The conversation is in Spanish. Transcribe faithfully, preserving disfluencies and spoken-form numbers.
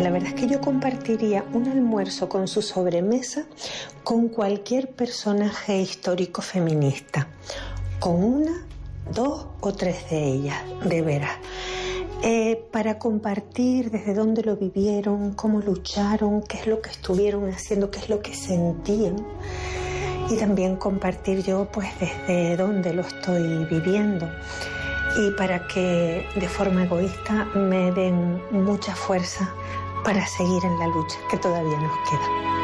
La verdad es que yo compartiría un almuerzo con su sobremesa con cualquier personaje histórico feminista, con una, dos o tres de ellas, de veras. Eh, para compartir desde dónde lo vivieron, cómo lucharon, qué es lo que estuvieron haciendo, qué es lo que sentían. Y también compartir yo pues desde dónde lo estoy viviendo. Y para que de forma egoísta me den mucha fuerza para seguir en la lucha que todavía nos queda.